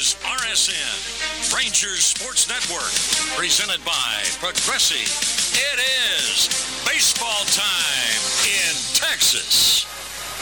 is RSN, Rangers Sports Network, presented by Progressive. It is baseball time in Texas.